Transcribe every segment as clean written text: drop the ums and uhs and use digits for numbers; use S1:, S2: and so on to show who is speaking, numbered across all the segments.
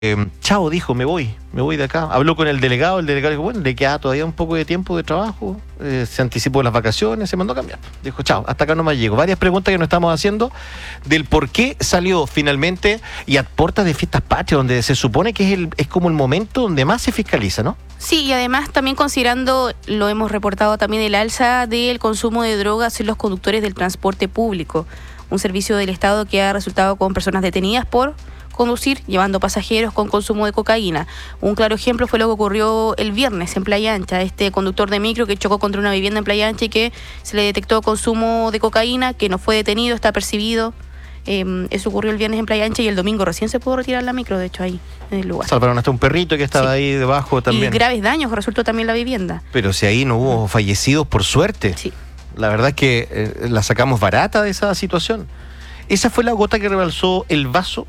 S1: Chao, dijo, me voy de acá. Habló con el delegado dijo, bueno, le queda todavía un poco de tiempo de trabajo, se anticipó las vacaciones, se mandó a cambiar. Dijo, chao, hasta acá nomás llego. Varias preguntas que nos estamos haciendo del por qué salió finalmente y a puertas de fiestas patrias, donde se supone que es como el momento donde más se fiscaliza, ¿no?
S2: Sí, y además también considerando, lo hemos reportado también, el alza del consumo de drogas en los conductores del transporte público, un servicio del Estado que ha resultado con personas detenidas por conducir llevando pasajeros con consumo de cocaína. Un claro ejemplo fue lo que ocurrió el viernes en Playa Ancha, este conductor de micro que chocó contra una vivienda en Playa Ancha y que se le detectó consumo de cocaína, que no fue detenido, está percibido. Eso ocurrió el viernes en Playa Ancha y el domingo recién se pudo retirar la micro, de hecho, ahí en el lugar.
S1: Salvaron hasta un perrito que estaba ahí debajo también.
S2: Y graves daños resultó también la vivienda.
S1: Pero si ahí no hubo fallecidos, por suerte.
S2: Sí.
S1: La verdad es que la sacamos barata de esa situación. Esa fue la gota que rebalsó el vaso,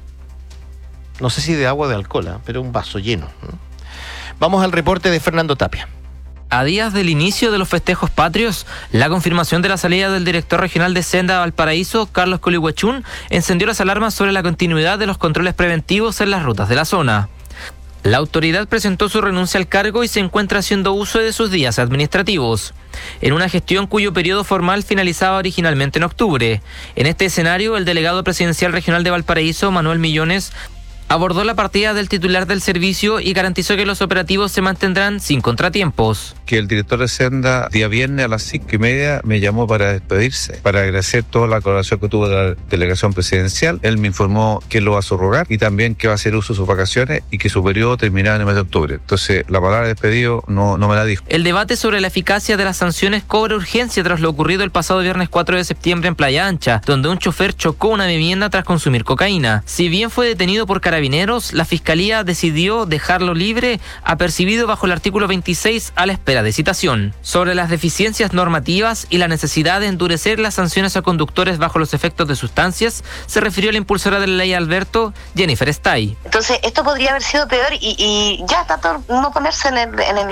S1: no sé si de agua o de alcohol, pero un vaso lleno. Vamos al reporte de Fernando Tapia.
S3: A días del inicio de los festejos patrios, la confirmación de la salida del director regional de Senda Valparaíso, Carlos Colihuechún, encendió las alarmas sobre la continuidad de los controles preventivos en las rutas de la zona. La autoridad presentó su renuncia al cargo y se encuentra haciendo uso de sus días administrativos, en una gestión cuyo periodo formal finalizaba originalmente en octubre. En este escenario, el delegado presidencial regional de Valparaíso, Manuel Millones, abordó la partida del titular del servicio y garantizó que los operativos se mantendrán sin contratiempos.
S4: Que el director de Senda, día viernes a las 5:30, me llamó para despedirse, para agradecer toda la colaboración que tuvo la delegación presidencial. Él me informó que lo va a subrogar y también que va a hacer uso de sus vacaciones y que su periodo terminaba en el mes de octubre. Entonces, la palabra despedido no me la dijo.
S3: El debate sobre la eficacia de las sanciones cobra urgencia tras lo ocurrido el pasado viernes 4 de septiembre en Playa Ancha, donde un chofer chocó una vivienda tras consumir cocaína. Si bien fue detenido por carabineros, la Fiscalía decidió dejarlo libre, apercibido bajo el artículo 26 a la espera de citación. Sobre las deficiencias normativas y la necesidad de endurecer las sanciones a conductores bajo los efectos de sustancias, se refirió la impulsora de la ley Alberto, Jennifer Stay.
S5: Entonces, esto podría haber sido peor y ya tanto no ponerse en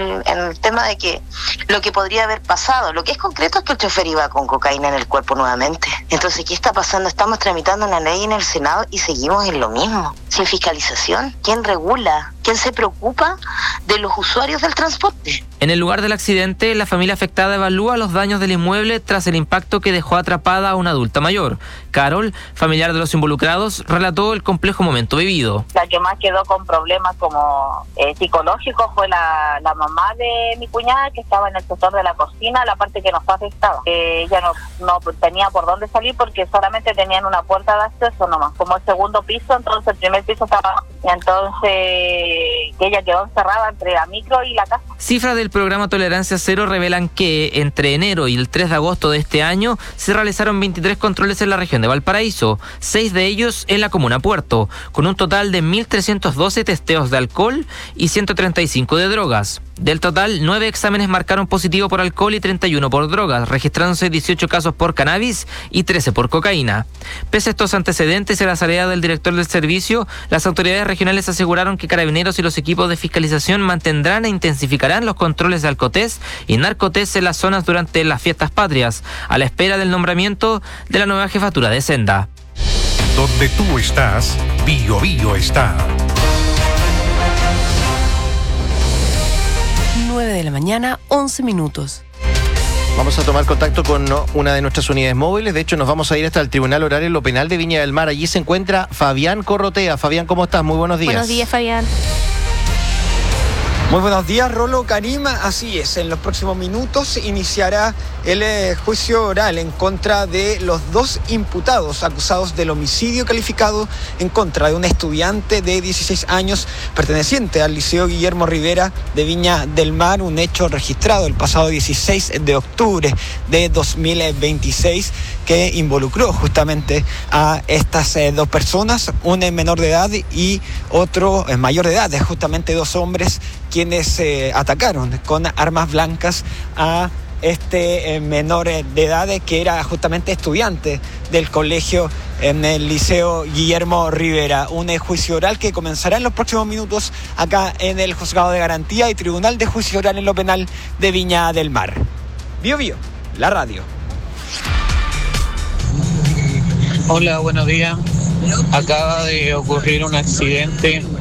S5: el tema de que lo que podría haber pasado. Lo que es concreto es que el chofer iba con cocaína en el cuerpo nuevamente. Entonces, ¿qué está pasando? Estamos tramitando una ley en el Senado y seguimos en lo mismo. Sin fiscalización, ¿quién regula? ¿Quién se preocupa de los usuarios del transporte?
S3: En el lugar del accidente, la familia afectada evalúa los daños del inmueble tras el impacto que dejó atrapada a una adulta mayor. Carol, familiar de los involucrados, relató el complejo momento vivido.
S6: La que más quedó con problemas como psicológicos fue la mamá de mi cuñada, que estaba en el sector de la cocina, la parte que nos afectaba. Ella no tenía por dónde salir porque solamente tenían una puerta de acceso nomás, como el segundo piso, entonces el primer piso estaba... Entonces ella quedó encerrada entre la micro y la casa.
S3: Cifras del programa Tolerancia Cero revelan que entre enero y el 3 de agosto de este año se realizaron 23 controles en la región de Valparaíso, 6 de ellos en la comuna Puerto, con un total de 1.312 testeos de alcohol y 135 de drogas. Del total, 9 exámenes marcaron positivo por alcohol y 31 por drogas, registrándose 18 casos por cannabis y 13 por cocaína. Pese a estos antecedentes y a la salida del director del servicio, las autoridades regionales aseguraron que Carabineros y los equipos de fiscalización mantendrán e intensificarán los controles de alcotés y narcotés en las zonas durante las fiestas patrias, a la espera del nombramiento de la nueva jefatura de Senda.
S7: Donde tú estás, Bio Bio está.
S8: 9 de la mañana, 11 minutos.
S1: Vamos a tomar contacto con una de nuestras unidades móviles. De hecho, nos vamos a ir hasta el Tribunal Oral en lo Penal de Viña del Mar. Allí se encuentra Fabián Corrotea. Fabián, ¿cómo estás? Muy buenos días.
S2: Buenos días, Fabián.
S9: Muy buenos días, Rolo, Karima. Así es, en los próximos minutos iniciará el juicio oral en contra de los 2 imputados acusados del homicidio calificado en contra de un estudiante de 16 años perteneciente al Liceo Guillermo Rivera de Viña del Mar, un hecho registrado el pasado 16 de octubre de 2026 que involucró justamente a estas 2 personas, un menor de edad y otro mayor de edad, justamente 2 hombres quienes atacaron con armas blancas a este menor de edad que era justamente estudiante del colegio en el Liceo Guillermo Rivera. Un juicio oral que comenzará en los próximos minutos acá en el Juzgado de Garantía y Tribunal de Juicio Oral en lo Penal de Viña del Mar. Bio Bio, la radio.
S10: Hola, buenos días. Acaba de ocurrir un accidente